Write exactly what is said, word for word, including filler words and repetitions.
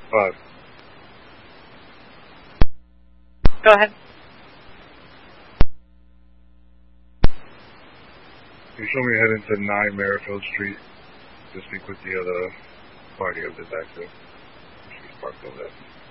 Five. Go ahead. You show me heading to nine Merrifield Street to speak with the other party of this accident. She's parked over there.